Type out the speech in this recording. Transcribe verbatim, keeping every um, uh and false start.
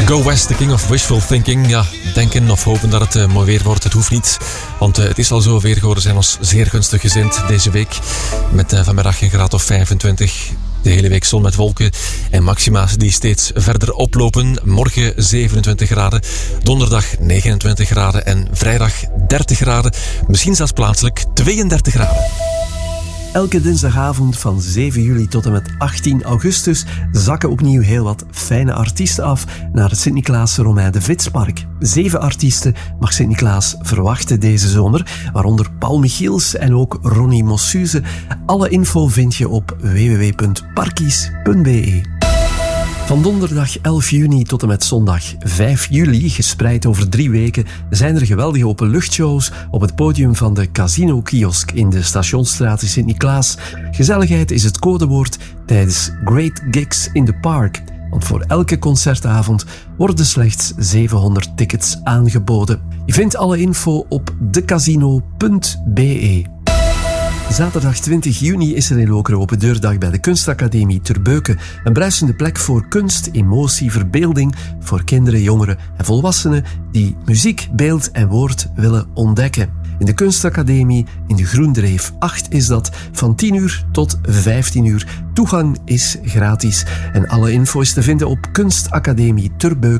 Go West, the king of wishful thinking. Ja, denken of hopen dat het uh, mooi weer wordt, het hoeft niet. Want uh, het is al zo weer geworden, zijn ons zeer gunstig gezind deze week. Met uh, vanmiddag een graad of vijfentwintig. De hele week zon met wolken en maxima's die steeds verder oplopen. Morgen zevenentwintig graden, donderdag negenentwintig graden en vrijdag dertig graden. Misschien zelfs plaatselijk tweeëndertig graden. Elke dinsdagavond van zeven juli tot en met achttien augustus zakken opnieuw heel wat fijne artiesten af naar het Sint-Niklaas Romein de Vitspark. Zeven artiesten mag Sint-Niklaas verwachten deze zomer, waaronder Paul Michiels en ook Ronnie Mossuze. Alle info vind je op w w w punt parkies punt b e. Van donderdag elf juni tot en met zondag vijf juli, gespreid over drie weken, zijn er geweldige openluchtshows op het podium van de Casino-kiosk in de Stationsstraat in Sint-Niklaas. Gezelligheid is het codewoord tijdens Great Gigs in the Park. Want voor elke concertavond worden slechts zevenhonderd tickets aangeboden. Je vindt alle info op de casino punt b e. Zaterdag twintig juni is er in Lokeren open deurdag bij de Kunstacademie Ter Beuke. Een bruisende plek voor kunst, emotie, verbeelding voor kinderen, jongeren en volwassenen die muziek, beeld en woord willen ontdekken. In de Kunstacademie in de Groendreef acht is dat van tien uur tot vijftien uur. Toegang is gratis en alle info is te vinden op kunstacademie ter beuke.